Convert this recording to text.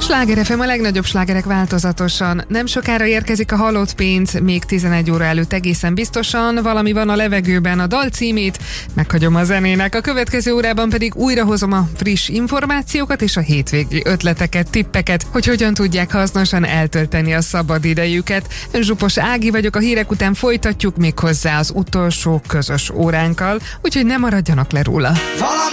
Sláger FM, a legnagyobb slágerek változatosan. Nem sokára érkezik a halott pénz, még 11 óra előtt egészen biztosan. Valami van a levegőben, a dal címét meghagyom a zenének. A következő órában pedig újrahozom a friss információkat és a hétvégi ötleteket, tippeket, hogy hogyan tudják hasznosan eltölteni a szabad idejüket. Zsupos Ági vagyok, a hírek után folytatjuk még hozzá az utolsó közös óránkkal, úgyhogy ne maradjanak le róla.